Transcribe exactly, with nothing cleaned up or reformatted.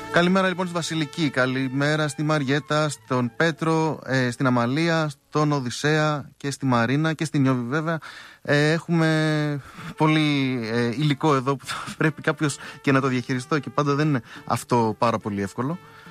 Καλημέρα λοιπόν στη Βασιλική, καλημέρα στη Μαριέτα, στον Πέτρο, ε, στην Αμαλία, στον Οδυσσέα και στη Μαρίνα και στην Νιώβη βέβαια. Ε, έχουμε πολύ ε, υλικό εδώ που θα πρέπει κάποιος και να το διαχειριστώ και πάντα δεν είναι αυτό πάρα πολύ εύκολο.